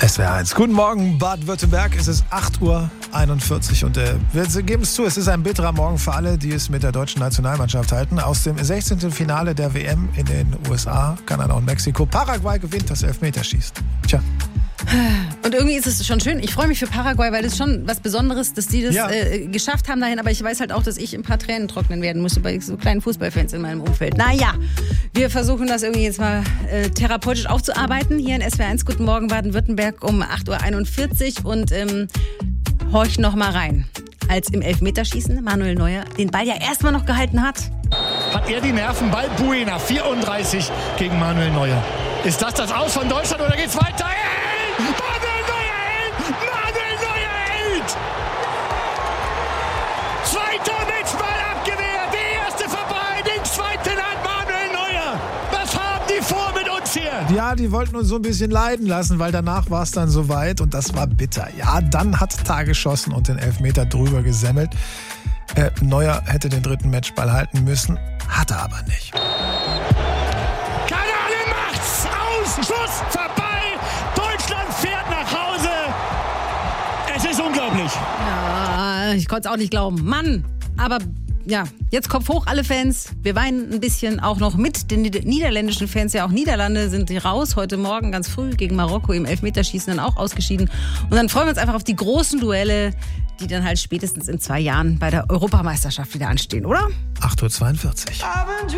SWR 1. Guten Morgen, Baden-Württemberg. Es ist 8.41 Uhr und wir geben es zu, es ist ein bitterer Morgen für alle, die es mit der deutschen Nationalmannschaft halten. Aus dem 16. Finale der WM in den USA, Kanada und Mexiko. Paraguay gewinnt das Elfmeterschießen. Tja. Und irgendwie ist es schon schön. Ich freue mich für Paraguay, weil das schon was Besonderes, dass die das geschafft haben dahin. Aber ich weiß halt auch, dass ich ein paar Tränen trocknen werden musste bei so kleinen Fußballfans in meinem Umfeld. Naja, wir versuchen das irgendwie jetzt mal therapeutisch aufzuarbeiten. Hier in SWR 1. Guten Morgen Baden-Württemberg um 8.41 Uhr. Und horch noch mal rein. Als im Elfmeterschießen Manuel Neuer den Ball ja erstmal noch gehalten hat. Hat er die Nerven? Balbuena, 34 gegen Manuel Neuer. Ist das Aus von Deutschland oder geht's weiter? Manuel Neuer hält! Manuel Neuer hält! Zweiter Matchball abgewehrt. Der erste vorbei, den zweiten hat Manuel Neuer. Was haben die vor mit uns hier? Ja, die wollten uns so ein bisschen leiden lassen, weil danach war es dann soweit und das war bitter. Ja, dann hat Tar geschossen und den Elfmeter drüber gesemmelt. Neuer hätte den dritten Matchball halten müssen, hat er aber nicht. Kanade macht's! Aus! Schuss! Vorbei! Deutschland fährt nach Hause! Es ist unglaublich! Ja, ich konnte es auch nicht glauben. Mann! Aber ja, jetzt Kopf hoch, alle Fans. Wir weinen ein bisschen auch noch mit den niederländischen Fans. Ja, auch Niederlande sind die raus. Heute Morgen ganz früh gegen Marokko im Elfmeterschießen dann auch ausgeschieden. Und dann freuen wir uns einfach auf die großen Duelle, die dann halt spätestens in 2 Jahren bei der Europameisterschaft wieder anstehen, oder? 8.42 Uhr.